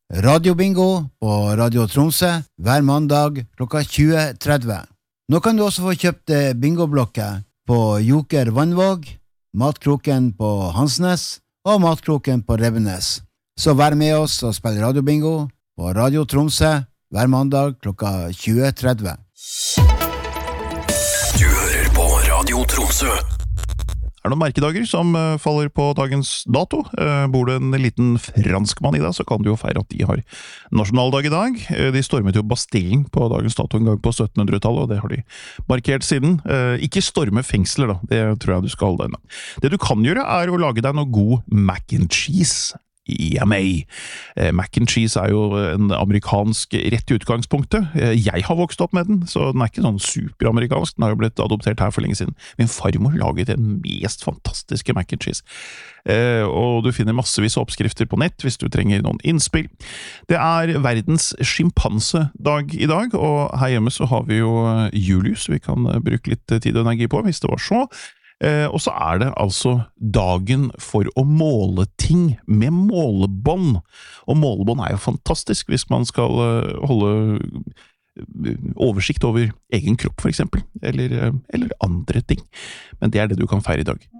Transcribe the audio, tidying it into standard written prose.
Radiobingo på Radio Tromsø hver mandag klokka 20.30. Nå kan du også få kjøpt bingoblokker på Joker Vannvåg, Matkroken på Hansnes og Matkroken på Revenes. Så vær med oss og spill radiobingo på Radio Tromsø hver mandag klokka 20.30. Du hører på Radio Tromsø. Det noen merkedager som faller på dagens dato. Bor det en liten franskmann i deg, så kan du jo feire at de har nasjonaldag i dag. De stormet jo Bastillen på dagens dato en gang på 1700-tallet, og det har de markert siden. Ikke storme fengsler da, det tror jeg du skal holde deg unna. Det du kan gjøre å lage deg noe god mac and cheese. Yummy. Mac and cheese jo en amerikansk rett i utgangspunktet. Jeg har vokst opp med den, så den ikke sånn superamerikansk. Den har jo blitt adoptert her for lenge siden. Min farmor laget den mest fantastiske mac and cheese. Og du finner massevis av oppskrifter på nett hvis du trenger noen innspill. Det verdens sjimpansedag i dag, og her hjemme så har vi jo Julius vi kan bruke litt tid og energi på hvis det var så. Og så det altså dagen for å måle ting med målebånd. Og målebånd jo fantastisk hvis man skal holde oversikt over egen kropp for eksempel, eller andre ting. Men det det du kan feire i dag.